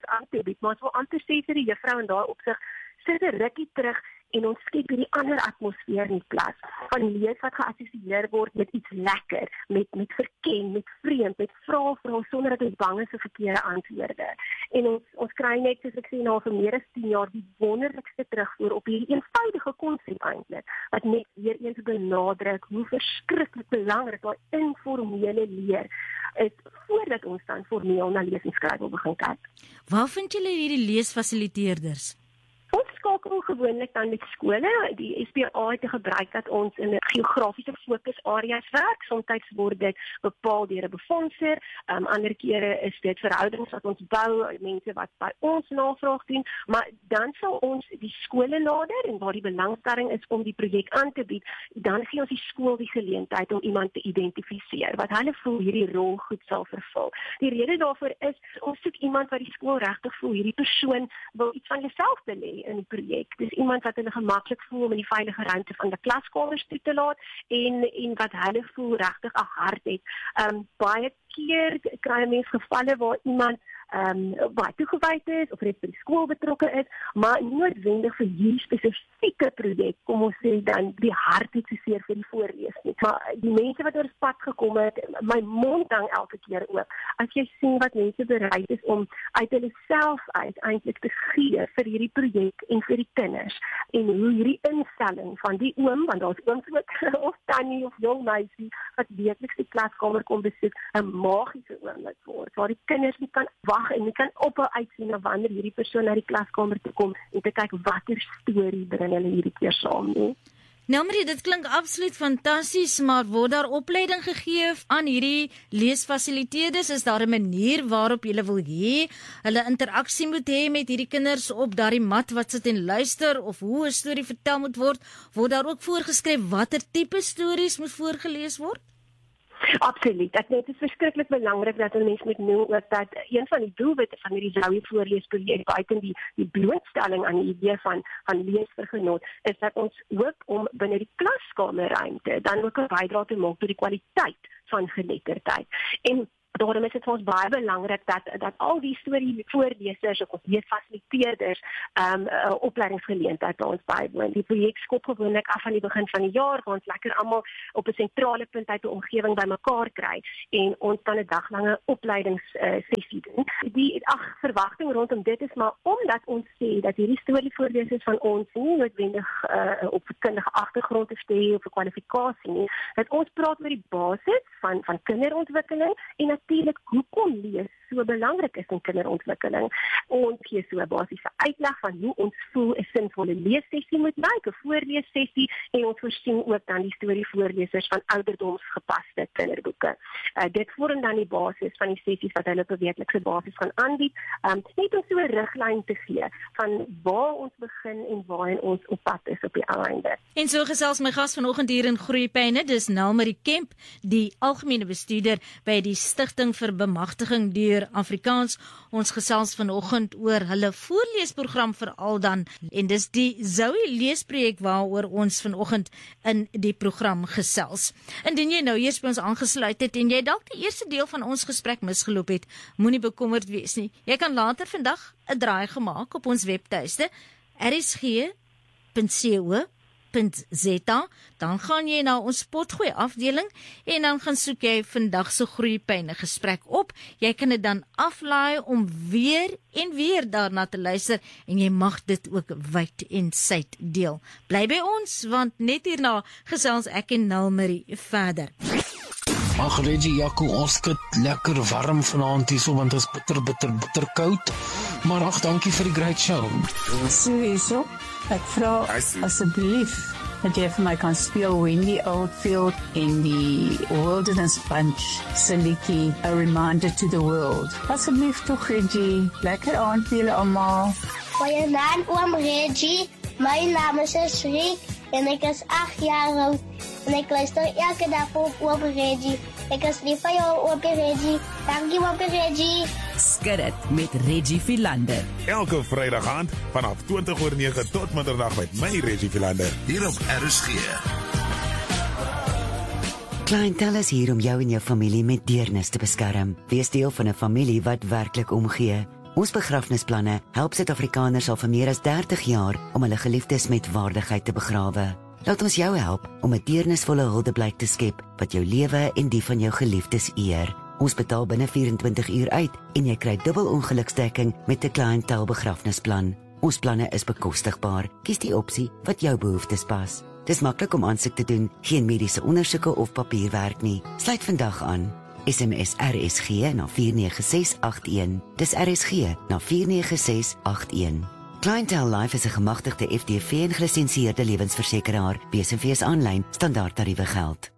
aan te bied, maar ons wil amper sê vir die juffrou en daar opsig, sit 'n rukkie terug en ons skep hierdie ander atmosfeer in plaas van lees wat geassosieer word met iets lekker, met verken, met vreemd, met vra sonder dat ons bang is vir verkeerde antwoorde. En ons kry net, soos ek sê, na vir meer as 10 jaar die wonderlikste terugvoer op hierdie eenvoudige konsep eintlik, wat net weer eens benadruk hoe verskriklik belangrik daai informele leer is voordat ons dan formeel na lees en skryf wil begin kyk. Waar vind julle hierdie leesfasiliteerders? Ons skakel gewoonlik dan met skole. Die SPA het gebruik dat ons in 'n geografiese fokusareas werk. Soms word dit bepaal deur 'n befondser, ander kere is dit verhoudings wat ons bou, mense wat by ons navraag doen, maar dan sal ons die skole nader en waar die belangstelling is om die projek aan te bied, dan gee ons die skool die geleentheid om iemand te identifiseer wat hulle voel hierdie rol goed sal vervul. Die rede daarvoor is ons soek iemand wat die skool regtig voel hierdie persoon wil iets van jouself belê in die projek. Dis iemand wat hulle gemaklik voel om in die veilige ruimte van die klaskamers toe te laat en wat hulle voel regtig 'n hart het. Baie keer kry mense gevalle waar iemand baie toegewyd is of reeds by die skool betrokke is, maar nie noodwendig vir hierdie spesifieke projek, kom ons sê dan die hart het seker vir die voorlees nie. Maar die mense wat oor die pad gekom het, my mond hang elke keer oop. As jy sien wat mense bereid is om uit hulle self uit eintlik te gee vir hierdie projek en vir die kinders en hoe hierdie instelling van die oom, want daar's ooms ook of tannie of jong meisie wat weekliks die klaskamer kom besoek, 'n magiese oomblik word waar die kinders nie kan wag en jy kan ophou uitsien na wanneer hierdie persoon na die klaskamer toe kom en te kyk watter storie bring hulle hierdie keer saam nie. Nou Marie, dit klink absoluut fantasties, maar word daar opleiding gegee aan hierdie leesfasiliteerders? Is daar 'n manier waarop jy wil hê hulle interaksie moet hê met hierdie kinders op daardie mat wat sit en luister, of hoe 'n storie vertel moet word? Word daar ook voorgeskryf watter tipe stories moet voorgelees word? Absoluut. Dit is verskriklik belangrik dat 'n mens moet noem ook dat een van die doelwitte van hierdie Zowie voorleesprojek buiten die blootstelling aan die idee van leesvergenot is dat ons hoop om binne die klaskamerruimte dan ook 'n bydrae te maak tot die kwaliteit van geletterdheid. En daarom is dit vir ons baie belangrik dat al die storievoorlesers of leesfasiliteerders opleidingsgeleentheid by ons bywoon. Die projek skop gewoonlik af aan die begin van die jaar waar ons lekker almal op 'n sentrale punt uit 'n omgewing bymekaar kry en ons dan 'n daglange opleidingssessie doen. Die verwagting rondom dit is maar omdat ons sê dat hierdie storievoorlesers van ons nie noodwendig 'n opvoedkundige agtergrond het of 'n kwalifikasie nie, dat ons praat oor die basis van kinderontwikkeling en natuurlik hoekom lees so belangrik is in kinderontwikkeling. Ons gee so 'n basiese uitleg van hoe ons voel 'n sinvolle leessessie moet lyk, 'n voorleessessie, en ons voorsien ook dan die storievoorlesers van ouderdomsgepaste kinderboeke. Dit vorm dan die basis van die sessies wat hulle op 'n weeklikse basis gaan aanbied, net om so 'n riglyn te gee van waar ons begin en waarheen ons op pad is op die einde. En so gesels my gas vanoggend hier in Groepyne, dis Nelmarie Kemp, die algemene bestuurder by die Stichting vir Bemagtiging deur Afrikaans. Ons gesels vanoggend oor hulle voorleesprogram veral dan, en dis die Zowie leesprojek waaroor ons vanoggend in die program gesels. Indien jy nou eers by ons aangesluit het en jy dalk die eerste deel van ons gesprek misgeloop het, moenie bekommerd wees nie. Jy kan later vandag 'n draai gemaak op ons webtuiste rsg.co.za, dan gaan jy na ons potgooi afdeling en dan gaan soek jy vandag se Groepyne gesprek op. Jy kan dit dan aflaai om weer en weer daarna te luister en jy mag dit ook wyd en suid deel. Bly by ons, want net hierna gesels ek en Nelmarie verder. Ag Reggie, Jaco, ons skit lekker warm vanaand hier so, want dit is bitter koud. Maar ag, dankie vir die great show. Sowieso, ek vra asseblief dat jy vir my kan speel Wendy Oldfield in die Wilderness Bunch se liedjie A Reminder to the World. Asseblief toch, Reggie. Lekker aand vir julle almal. Goeienaand, oom Reggie. My naam is Shrik en ek is 8 jaar oud. En ek luister elke dag op oom Reggie. Ek is lief vir jou, oom Reggie. Dankie, oom Reggie. Skud dit met Reggie Philander. Elke Vrydag aand vanaf 20:09 tot middernaand met my Reggie Philander. Hier op RSG. Clientele is hier om jou en jou familie met deernis te beskerm. Wees deel van 'n familie wat werklik omgee. Ons begrafnisplanne help Suid-Afrikaners al vir meer as 30 jaar om hulle geliefdes met waardigheid te begrawe. Laat ons jou help om 'n deernisvolle huldeblyk te skep wat jou lewe en die van jou geliefdes eer. Ons betaal binne 24 uur uit en jy kry dubbel ongeluksdekking met 'n Clientele begrafnisplan. Ons planne is bekostigbaar. Kies die opsie wat jou behoeftes pas. Dis maklik om aansoek te doen, geen mediese ondersoeke of papierwerk nie. Sluit vandag aan. SMS RSG na 49681. Dis RSG na 49681. Clientele Life is 'n gemagtigde FDV en gelisensieerde lewensversekeraar. BSV aanlyn, standaard tariewe geld.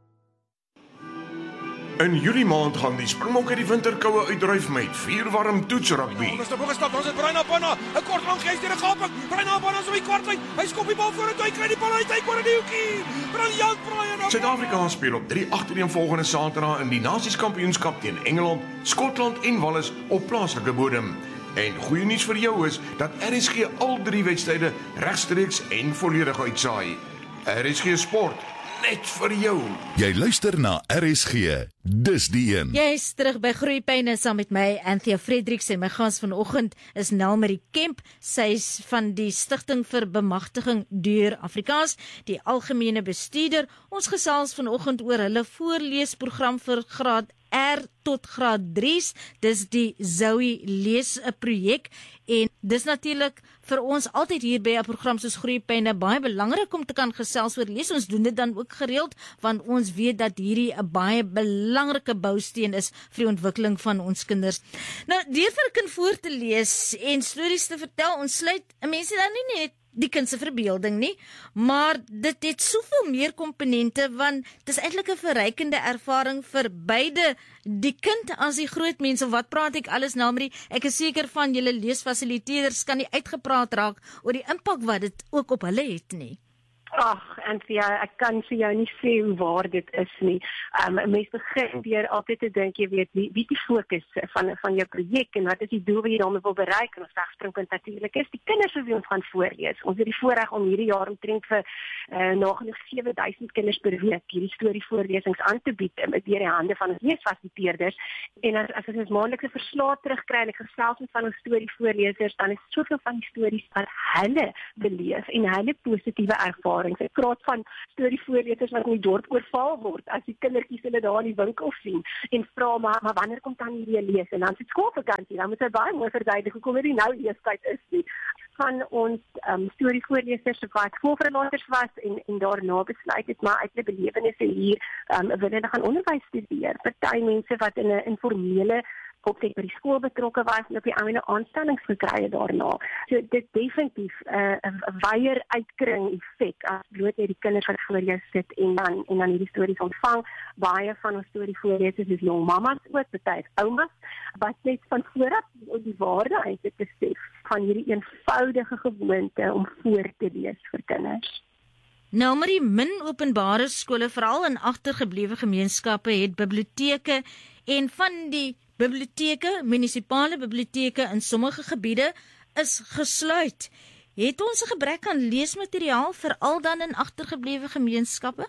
In Julie maand gaan die Springbokke die winterkoue uitdryf met 4 warm toetsrugby. Ons het boggestap, ons het Brian Abana, 'n kort lang gees deur 'n gaping. Brian Abana is op die kwartlyn. Hy skop die bal vorentoe, hy kry die bal uit, hy kry die hoekie. Briljant Brian. Suid-Afrika speel op 3 agtereenvolgende Saterdae in die Nasiekampioenskap teen Engeland, Skotland en Wales op plaaslike bodem. En goeie nuus vir jou is dat RSG al 3 wedstryde regstreeks en volledig uitsaai. RSG Sport, net vir jou. Jy luister na RSG. Dis die een. Jy is terug by Groeipyne saam met my, Anthea Fredericks, en my gas vanoggend is Nelmarie Kemp. Sy is van die Stichting vir Bemagtiging deur Afrikaans, die algemene bestuurder. Ons gesels vanoggend oor hulle voorleesprogram vir graad R tot graad 3's. Dis die Zoe lees 'n projek en dis natuurlik vir ons altyd hier by 'n program soos Groeipyne baie belangrik om te kan gesels oor lees. Ons doen dit dan ook gereeld want ons weet dat hierdie 'n baie belangrike bousteen is vir die ontwikkeling van ons kinders. Nou, deur vir 'n kind voor te lees en stories te vertel, ontsluit 'n mens dan nie net die kind se verbeelding nie, maar dit het soveel meer komponente want dit is eintlik 'n verrykende ervaring vir beide die kind as die groot mense. Wat praat ek alles, Nelmarie? Ek is seker van julle leesfasiliteerders kan nie uitgepraat raak oor die impak wat dit ook op hulle het nie. Ag, Anthea, ek kan vir jou nie sê hoe waar dit is nie. Mense begin deur altyd te dink, jy weet, wie die fokus van jou projek en wat is die doel wat jy daarmee wil bereik, en ons wegspringpunt natuurlik is die kinders wie ons gaan voorlees. Ons het die voorreg om hierdie jaar omtrent vir nagenoeg 7000 kinders per week hierdie storievoorlesings aan te bied deur die hande van ons leesfasiliteerders. En as ons maandelikse verslae terugkry en ek gesels met van ons storievoorlesers, dan is soveel van die stories wat hulle beleef en hulle positiewe ervarings. Ek praat van storievoorlesers wat in die dorp oorval word as die kindertjies hulle daar in die winkel sien en vra maar wanneer kom dan hierdie lees, en dan sit skoolvakansie, dan moet hy baie mooi verduidelik hoekom dit nou leestyd is nie. Van ons storievoorlesers wat skoolverlaters was en daarna besluit het maar uit 'n belewennisse hier wil hulle gaan onderwys studeer. Party mense wat in 'n informele opset by die skool betrokke was en op die einde aanstellings gekry het daarna. So dit definitief 'n wyeer uitkring effek as bloot net die kinders wat voor jou sit en dan hierdie stories ontvang. Baie van ons storievoorlesers is jong mammas ook, party oumas wat net van vooraf die waarde uit te besef van hierdie eenvoudige gewoonte om voor te lees vir kinders. Nelmarie, min openbare skole, veral in agtergeblewe gemeenskappe, het biblioteke en van die biblioteke, munisipale biblioteke in sommige gebiede is gesluit. Het ons 'n gebrek aan leesmateriaal veral dan in agtergeblewe gemeenskappe?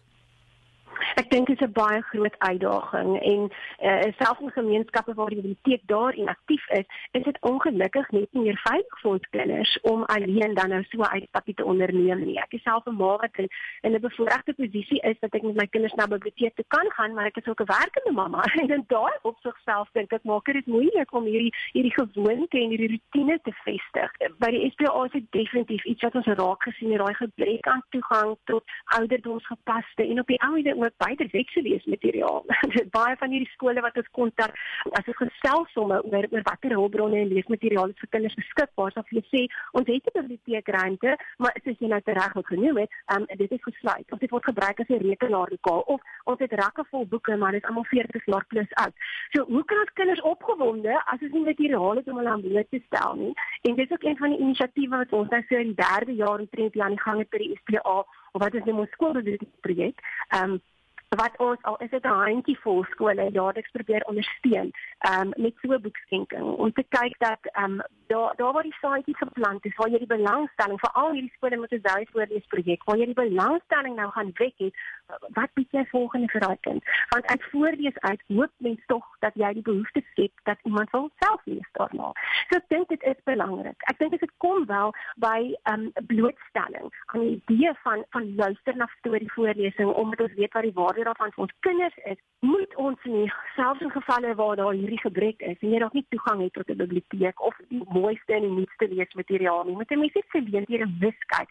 Ek dink dit is 'n baie groot uitdaging en selfs in gemeenskappe waar die biblioteek daar inaktief is dit ongelukkig net nie meer veilig vir ons kinders om alleen dan nou so 'n uitstapie te onderneem nie. Ek is self 'n ma wat in 'n bevoordeelde posisie is dat ek met my kinders na die biblioteek toe kan gaan, maar ek is ook 'n werkende mamma en in daai opsig self dink ek maak dit moeilik om hierdie gewoonte en hierdie rutine te vestig. By die SPA is dit definitief iets wat ons raak gesien het, daai gebrek aan toegang tot ouderdomsgepaste en op die ou ende ook buiteweekse leesmateriaal. Baie van hierdie skole wat ons kontak, as ons gesels somme oor watter hulpbronne en leesmateriaal is vir kinders beskikbaar, sal hulle sê, ons het 'n biblioteekruimte, maar soos jy nou tereg ook genoem het, dit is gesluit. Of dit word gebruik as 'n rekenaarlokaal, of ons het rakke vol boeke, maar dit is almal 40 jaar plus oud. So, hoe kan ons kinders opgewonde, as ons nie materiaal het om hulle aan bloot te stel nie? En dit is ook een van die inisiatiewe wat ons nou so in die 3de jaar omtrent aan die gang het by die SPA, of wat is nou ons skoolbiblioteekprojek, wat ons al is dit 'n handjievol skole jaarliks probeer ondersteun met so 'n boekskenking om te kyk dat daar waar die saadjies geplant is, waar jy die belangstelling vir al hierdie skole met 'n voorleesprojek, waar jy die belangstelling nou gaan wek het, wat bied jy volgende vir daai kind? Want uit voorlees uit hoop mens tog dat jy die behoefte skep dat iemand wil self lees daarna. So ek dink dit is belangrik. Ek dink dit kom wel by blootstelling aan die idee van luister na storievoorlesing omdat ons weet wat die waarde daarvan vir ons kinders is, moet ons nie, selfs in gevalle waar daar hierdie gebrek is en jy dalk nie toegang het tot 'n biblioteek of die mooiste en die nuutste leesmateriaal nie, moet 'n mens net geleenthede kyk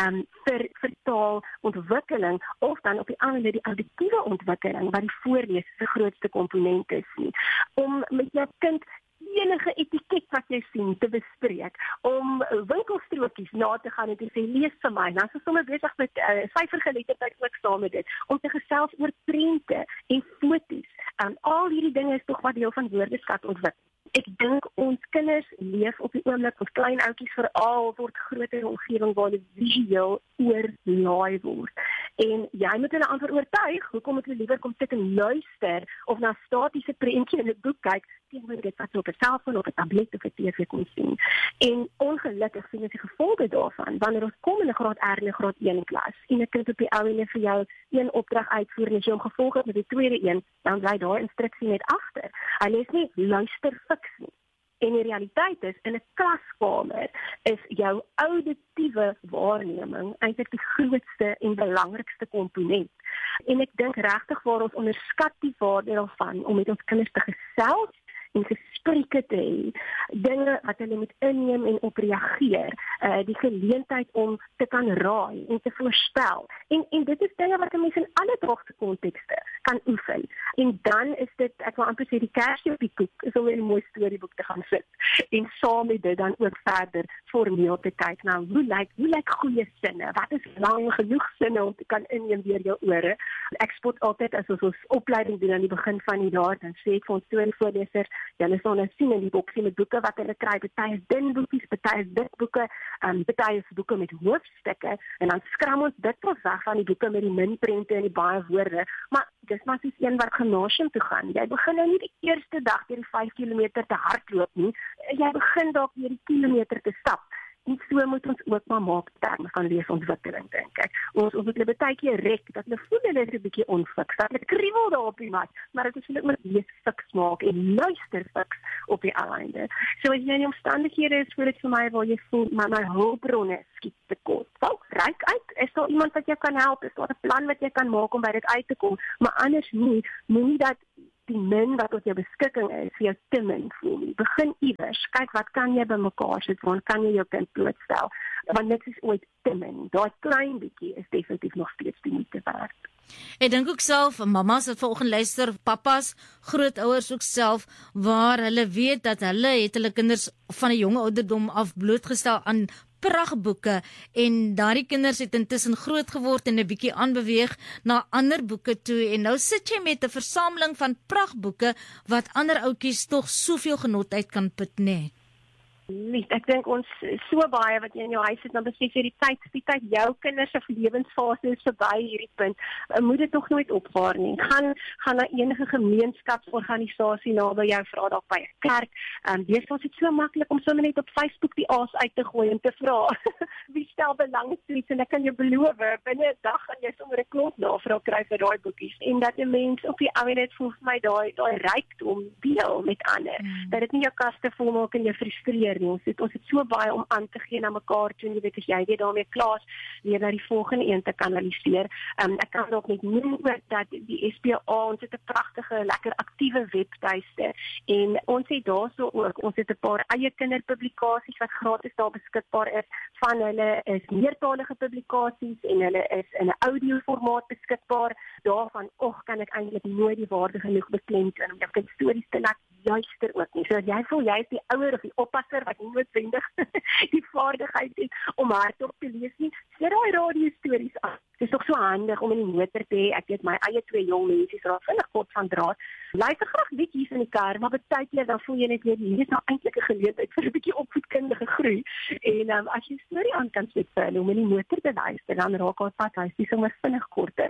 vir taalontwikkeling of dan op die ander die auditiewe ontwikkeling wat die voorlees se grootste komponent is nie. Om met jou kind enige etiket wat jy sien te bespreek, om winkelstrokies na te gaan en te sê, lees vir my, nou is sommer besig met syfergeletterdheid ook saam met dit, om te gesels oor prente en foto's. Al hierdie dinge is tog wat deel van woordeskat ontwikkel. Ek dink ons kinders leef op die oomblik, ons klein oudjies veral word groter omgewing waar hulle visueel oorlaai word. En jy moet hulle aan oortuig, hoekom moet hulle liewer kom sit en luister of na statiese prentjie in 'n boek kyk, teenoor dit wat op 'n selfoon of 'n tablet of 'n TV kon sien. En ongelukkig sien ons die gevolge daarvan, wanneer ons kom in 'n graad R en 'n graad 1 klas, en 'n kind op die ou en vir jou een opdrag uitvoer en as jy hom gevolg het met die tweede een, dan bly daai instruksie net agter. Hy lees nie luister fiks nie. En die realiteit is, in 'n klaskamer is jou auditiewe waarneming eintlik die grootste en belangrikste komponent. En ek dink regtig waar ons onderskat die waarde daarvan om met ons kinders te gesels en gesprekke te hê, dinge wat hulle moet inneem en op reageer, die geleentheid om te kan raai en te voorspel. En dit is dinge wat 'n mens in alledaagse kontekste kan oefen. En dan is dit, ek wil amper sê, die kersie op die koek, is om in 'n mooi storieboek te gaan sit. En saam met dit dan ook verder formeel te kyk, nou, hoe lyk goeie sinne? Wat is lang genoeg sinne om te kan inneem deur jou ore? Ek spot altyd as ons opleiding doen aan die begin van die jaar, dan sê ek vir ons storievoorlesers, julle sal nou sien in die boksie met boeke wat hulle kry, party is dun boekies, party is dik boeke, party is boeke met hoofstukke, en dan skram ons dit weg van die boeke met die min prente en die baie woorde, maar dis maar soos een wat gimnasium toe gaan. Jy begin nou nie die eerste dag deur die 5 kilometer te hardloop nie, jy begin dalk deur die kilometer te stap. En so moet ons ook maar maak terme van leesontwikkeling, dink ek. Ons moet hulle baie keer rek, dat hulle voel hulle is 'n bietjie onfiks, dat hulle kriewel daar op die mat, maar dit is hulle ook lees fiks maak en luister fiks op die einde. So as jy in die omstandighede is, voel dit vir my waar jy voel, maar my hulpbronne skiet tekort. Wel, reik uit, is daar iemand wat jou kan help, is daar 'n plan wat jy kan maak om by dit uit te kom, maar anders moenie dat die min wat tot jou beskikking is, vir jou te min voel nie. Begin iewers, kyk wat kan jy bymekaar sit, waar kan jy jou kind blootstel, want niks is ooit te min. Daai klein bietjie is definitief nog steeds die moeite werd. Ek dink ook self, mamas wat vanoggend luister, papas, grootouers ook self, waar hulle weet dat hulle het hulle kinders van 'n jonge ouderdom af blootgestel aan prachtboeke en daardie kinders het intussen groot geword en 'n bietjie aanbeweeg na ander boeke toe en nou sit jy met 'n versameling van prachtboeke wat ander ouetjies tog soveel genot uit kan put, nê? Ek dink ons so baie wat jy in jou huis het, dan besef jy die tyd jou kinders se lewensfase is verby hierdie punt. Moet dit nog nooit opvaar nie. Gaan na enige gemeenskapsorganisasie naby jou, vra dalk by 'n kerk. Deesdae is dit so maklik om sommer net op Facebook die aas uit te gooi en te vra wie stel belang in iets, en ek kan jou beloof, binne 'n dag gaan jy sommer 'n klomp navraag kry vir daai boekies. En dat 'n mens op die ou en dit voel vir my daai rykdom deel met ander. Dat dit nie jou kaste vol maak en jou frustreer. Ons het so baie om aan te gee na mekaar toe, jy weet, as jy weer daarmee klaar weer na die volgende een te kanaliseer. Ek kan ook net noem ook dat die SPA, ons het 'n pragtige, lekker aktiewe webtuiste, en ons het daarso ook, ons het 'n paar eie kinderpublikasies wat gratis daar beskikbaar is, van hulle is meertalige publikasies, en hulle is in 'n audio formaat beskikbaar. Daarvan, kan ek eintlik nooit die waarde genoeg beklemtoon om jou kind stories te laat luister ook nie. So as jy voel jy is die ouer of die oppasser wat nie noodwendig die vaardigheid het om hardop te lees nie, sit daai radio stories af. Dit is toch so handig om in die motor te hê. Ek weet my eie 2 jong mensies raak vinnig kort van draad. Luister graag liedjies in die kar, maar baie keer dan voel jy net weer hier is nou eintlik 'n geleentheid vir 'n bietjie opvoedkundige groei. En as jy storie aan kan sit vir hulle om in die motor te luister, dan raak ons pad huis sommer vinnig korter.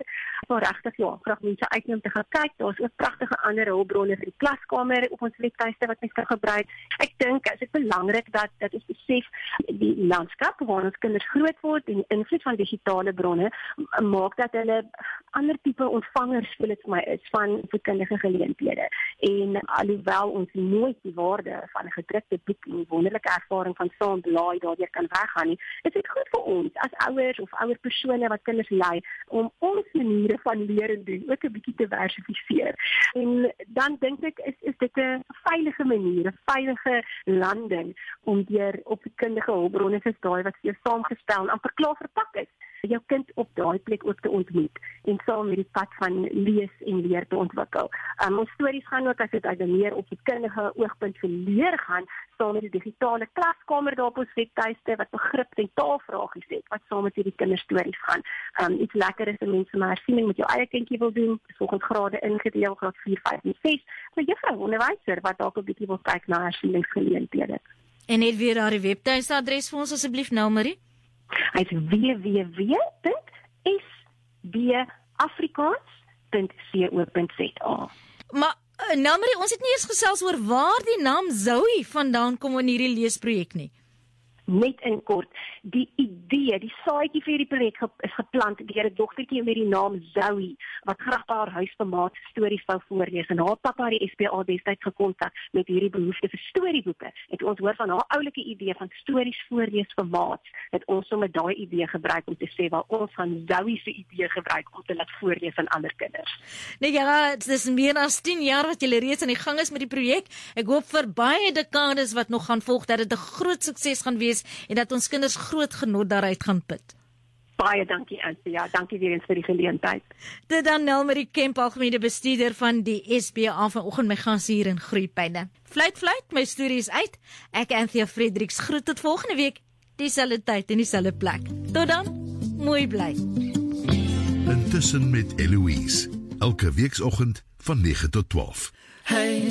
wil regtig graag mense uitneem te gaan kyk. Daar's ook pragtige ander hulpbronne vir die klaskamer op ons webtuiste wat mense kan gebruik. Ek dink dit is belangrik dat ons besef die landskap waarin ons kinders groot word en die invloed van digitale bronne maak dat hulle ander tipe ontvangers voel dit vir my is van opvoedkundige geleenthede. En alhoewel ons nooit die waarde van 'n gedrukte boek en die wonderlike ervaring van saam blaai daardeur kan weggaan nie, is dit goed vir ons as ouers of ouer persone wat kinders lei om ons maniere van leer en doen ook 'n bietjie te diversifiseer. En dan dink ek is dit 'n veilige manier, 'n veilige landing om deur opvoedkundige hulpbronne soos daai wat vir jou saamgestel en amper klaar verpak is, jou kind op daai plek ook te ontmoet en saam met die pad van lees en leer te ontwikkel. Ons stories gaan ook as dit uit 'n meer opvoedkundige oogpunt vir leer gaan, saam met die digitale klaskamer daar op ons webtuiste wat begrip en taalvragies het wat saam met hierdie kinderstories gaan. Iets lekker is 'n mens vir 'n hersiening met jou eie kindjie wil doen, volgens grade ingedeel, graad 4, 5 en 6, vir juffrou onderwyser wat dalk 'n bietjie wil kyk na hersieningsgeleenthede. En net weer daardie webtuisadres vir ons asseblief nou, Marie. Hy is www.sbafrikaans.co.za. Maar nou Marie, ons het nie eens gesels oor waar die naam Zoe vandaan kom in hierdie leesprojek nie. Net in kort, die idee, die saadjie vir hierdie projek is geplant deur 'n dogtertjie met die naam Zoe, wat graag by haar huis vir maat stories wou voorlees. En haar pappa het die SPA destyds gekontak met hierdie behoefte vir storieboeke. En toe ons hoor van haar oulike idee van stories voorlees vir maats, het ons sommer daai idee gebruik om te sê, wel ons gaan Zoe se idee gebruik om te laat voorlees aan ander kinders. Nee ja, dit is meer as 10 jaar wat julle reeds aan die gang is met die projek. Ek hoop vir baie dekades wat nog gaan volg dat dit 'n groot sukses gaan wees en dat ons kinders groot genot daaruit gaan put. Baie dankie Ansia, dankie weer eens vir die geleentheid. Dit dan Marie Kemp, algemene bestuurder van die SBA vanoggend my gas hier in Groepyne. Fluit, my storie is uit. Ek Anthea Fredericks groet tot volgende week, dieselfde tyd en dieselfde plek. Tot dan, mooi bly. Intussen met Eloise, elke weekoggend van 9 tot 12. Hey.